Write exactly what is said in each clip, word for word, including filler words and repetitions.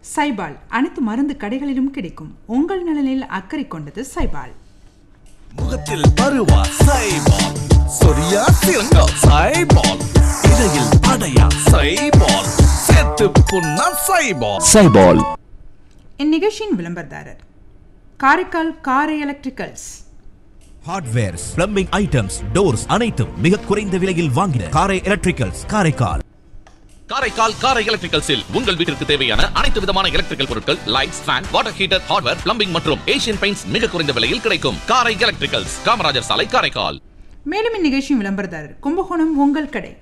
சைபால் அனைத்து மருந்து கடைகளிலும் கிடைக்கும். உங்கள் நலனில் அக்கறை கொண்டது சைபால். முகத்தில் பருவா சைபால், சொரியா சிறங்கா சைபால், இடையில் அடையா சைபால், சேத்து புண்ணா சைபால். சைபால். இந்நிகழ்ச்சியின் விளம்பரதாரர் காரைக்கால் காரை electricals. Hardwares, plumbing items, doors அனைத்தும் மிக குறைந்த விலையில் வாங்கின காரை எலக்ட்ரிக்கல்ஸ் காரைக்கால். காரைக்கால் காரை எலக்ட்ரிக்கல்ஸில் உங்கள் வீட்டிற்கு தேவையான அனைத்து விதமான எலக்ட்ரிக்கல் பொருட்கள், lights, fan, water heater, hardware, plumbing மற்றும் ஏசியன் பெயிண்ட்ஸ் மிக குறைந்த விலையில் கிடைக்கும். காரை எலக்ட்ரிக்கல்ஸ், காமராஜர் சாலை, காரைக்கால். மேலும் இந்நிகழ்ச்சியின் விளம்பரதாரர் கும்பகோணம் உங்கள் கடை.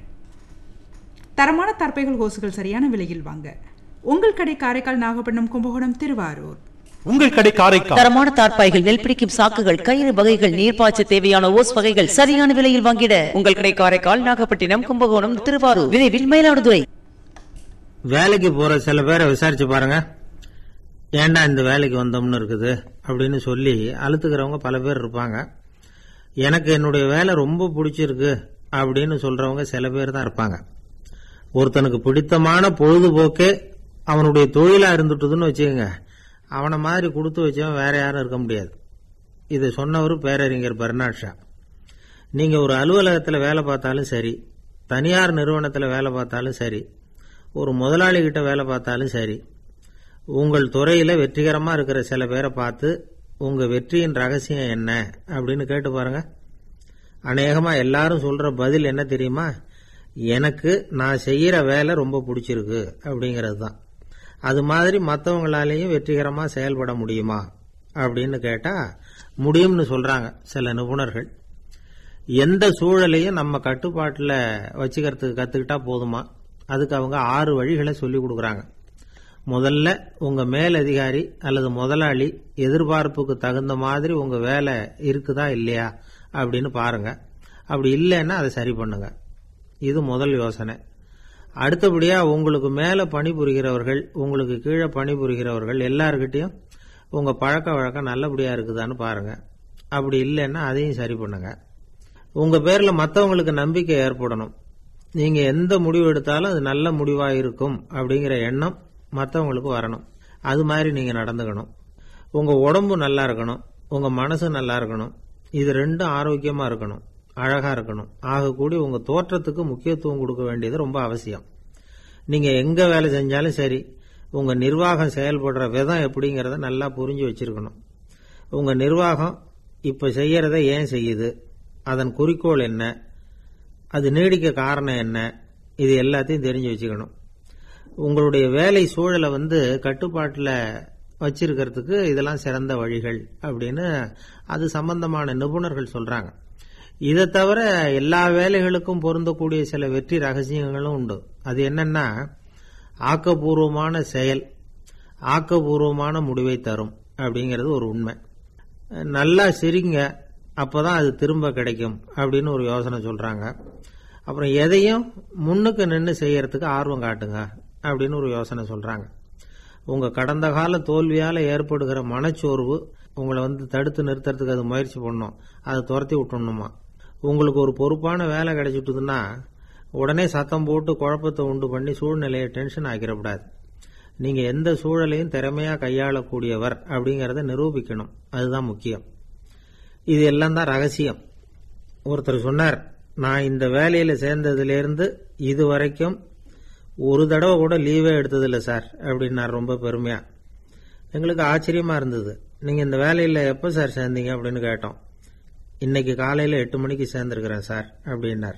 தரமான தற்பைகள் ஹோசுகள் சரியான விலையில் வாங்க உங்கள் கடை காரைக்கால், நாகப்பட்டினம், கும்பகோணம், திருவாரூர். உங்கள் கடை காரைக்கால். தரமான தார்ப்பாய்கள், நெல் பிடிக்கும் சாக்குகள், கயிறு வகைகள், நீர்ப்பாய்ச்ச தேவையான ஓஸ் வகைகள் சரியான விலையில் வாங்கிட உங்கள் கடை காரைக்கால், நாகப்பட்டினம், கும்பகோணம், திருவாரூர், விரைவில் மயிலாடுதுறை. வேலைக்கு போற சில பேரை விசாரிச்சு பாருங்க. ஏண்டா இந்த வேலைக்கு வந்தோம்னு இருக்குது அப்படின்னு சொல்லி அழுத்துக்கிறவங்க பல பேர் இருப்பாங்க. எனக்கு என்னுடைய வேலை ரொம்ப பிடிச்சிருக்கு அப்படின்னு சொல்றவங்க சில பேர் தான் இருப்பாங்க. ஒருத்தனுக்கு பிடித்தமான பொழுதுபோக்கே அவனுடைய தொழிலா இருந்துட்டுதுன்னு வச்சுக்கோங்க, அவனை மாதிரி கொடுத்து வச்சவன் வேற யாரும் இருக்க முடியாது. இதை சொன்னவர் பேரறிஞர் பெர்னாட் ஷா. நீங்க ஒரு அலுவலகத்தில் வேலை பார்த்தாலும் சரி, தனியார் நிறுவனத்தில் வேலை பார்த்தாலும் சரி, ஒரு முதலாளி கிட்ட வேலை பார்த்தாலும் சரி, உங்கள் துறையில வெற்றிகரமா இருக்கிற சில பேரை பார்த்து உங்க வெற்றியின் ரகசியம் என்ன அப்படின்னு கேட்டு பாருங்க. அநேகமா எல்லாரும் சொல்ற பதில் என்ன தெரியுமா? எனக்கு நான் செய்யற வேலை ரொம்ப பிடிச்சிருக்கு அப்படிங்கிறது தான். அது மாதிரி மற்றவங்களாலேயும் வெற்றிகரமா செயல்பட முடியுமா அப்படின்னு கேட்டா முடியும்னு சொல்றாங்க சில நிபுணர்கள். எந்த சூழலையும் நம்ம கட்டுப்பாட்டில் வச்சுக்கிறதுக்கு கத்துக்கிட்டா போதுமா? அதுக்கு அவங்க ஆறு வழிகளை சொல்லி கொடுக்குறாங்க. முதல்ல உங்க மேலதிகாரி அல்லது முதலாளி எதிர்பார்ப்புக்கு தகுந்த மாதிரி உங்க வேலை இருக்குதா இல்லையா அப்படின்னு பாருங்க. அப்படி இல்லைன்னா அதை சரி பண்ணுங்க. இது முதல் யோசனை. அடுத்தபடியா உங்களுக்கு மேல பணிபுரிகிறவர்கள், உங்களுக்கு கீழே பணிபுரிகிறவர்கள் எல்லார்கிட்டையும் உங்க பழக்க வழக்கம் நல்லபடியா இருக்குதான்னு பாருங்க. அப்படி இல்லைன்னா அதையும் சரி பண்ணுங்க. உங்க பேர்ல மற்றவங்களுக்கு நம்பிக்கை ஏற்படணும். நீங்க எந்த முடிவு எடுத்தாலும் அது நல்ல முடிவா இருக்கும் அப்படிங்கிற எண்ணம் மற்றவங்களுக்கு வரணும். அது மாதிரி நீங்க நடந்துக்கணும். உங்க உடம்பு நல்லா இருக்கணும், உங்க மனசு நல்லா இருக்கணும். இது ரெண்டும் ஆரோக்கியமா இருக்கணும், அழகா இருக்கணும். ஆகக்கூடி உங்க தோற்றத்துக்கு முக்கியத்துவம் கொடுக்க வேண்டியது ரொம்ப அவசியம். நீங்க எங்க வேலை செஞ்சாலும் சரி, உங்க நிர்வாகம் செயல்படுற விதம் எப்படிங்கிறத நல்லா புரிஞ்சு வச்சிருக்கணும். உங்க நிர்வாகம் இப்ப செய்யறத ஏன் செய்யுது, அதன் குறிக்கோள் என்ன, அது நீடிக்க காரணம் என்ன, இது எல்லாத்தையும் தெரிஞ்சு வச்சுக்கணும். உங்களுடைய வேலை சூழலை வந்து கட்டுப்பாட்டில் வச்சிருக்கிறதுக்கு இதெல்லாம் சிறந்த வழிகள் அப்படின்னு அது சம்பந்தமான நிபுணர்கள் சொல்றாங்க. இதை தவிர எல்லா வேலைகளுக்கும் பொருந்தக்கூடிய சில வெற்றி ரகசியங்களும் உண்டு. அது என்னன்னா, ஆக்கப்பூர்வமான செயல் ஆக்கப்பூர்வமான முடிவை தரும் அப்படிங்கிறது ஒரு உண்மை. நல்லா சிரிங்க, அப்பதான் அது திரும்ப கிடைக்கும் அப்படின்னு ஒரு யோசனை சொல்றாங்க. அப்புறம் எதையும் முன்னுக்கு நின்று செய்யறதுக்கு ஆர்வம் காட்டுங்க அப்படின்னு ஒரு யோசனை சொல்றாங்க. உங்க கடந்த கால தோல்வியால ஏற்படுகிற மனச்சோர்வு உங்களை வந்து தடுத்து நிறுத்துறதுக்கு அது முயற்சி பண்ணும், அதை துரத்தி விட்டுணுமா. உங்களுக்கு ஒரு பொறுப்பான வேலை கிடைச்சிட்டுதுன்னா உடனே சத்தம் போட்டு குழப்பத்தை உண்டு பண்ணி சூழ்நிலையை டென்ஷன் ஆக்கிடக்கூடாது. நீங்க எந்த சூழலையும் திறமையா கையாளக்கூடியவர் அப்படிங்கறத நிரூபிக்கணும். அதுதான் முக்கியம். இது எல்லாம் தான் ரகசியம். ஒருத்தர் சொன்னார், நான் இந்த வேலையில சேர்ந்ததுலேருந்து இது வரைக்கும் ஒரு தடவை கூட லீவே எடுத்ததில்லை சார் அப்படின்னார் ரொம்ப பெருமையா. எங்களுக்கு ஆச்சரியமா இருந்தது. நீங்க இந்த வேலையில எப்ப சார் சேர்ந்தீங்க அப்படின்னு கேட்டோம். இன்னைக்கு காலையில எட்டு மணிக்கு சேர்ந்திருக்கிறேன் சார் அப்படின்னார்.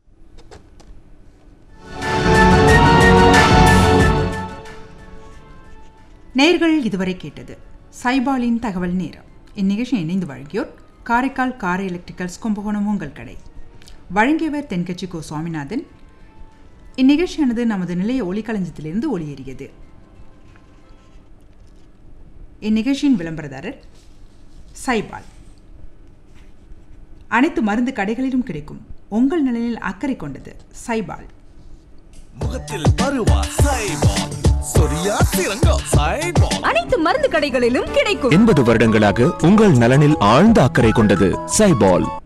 நேயர்கள் இதுவரை கேட்டது சைபாலின் தகவல் நேரம். இந்நிகழ்ச்சியை இணைந்து வழங்கியோர் காரைக்கால் காரை எலக்ட்ரிக்கல்ஸ், கும்பகோணம் உங்கள் கடை. வழங்கியவர் தென்கட்சி கோ சுவாமிநாதன். இந்நிகழ்ச்சியானது நமது நிலைய ஒளிக்களஞ்சியத்திலிருந்து ஒளியேறியது. இந்நிகழ்ச்சியின் விளம்பரதாரர் சைபால். அனைத்து மருந்து கடைகளிலும் கிடைக்கும். உங்கள் நலனில் அக்கறை கொண்டது சைபால். முகத்தில் பருவா சைபால், சொரியா சிறங்கா சைபால், அனைத்து மருந்து கடைகளிலும் கிடைக்கும். எண்பது வருடங்களாக உங்கள் நலனில் ஆழ்ந்த அக்கறை கொண்டது சைபால்.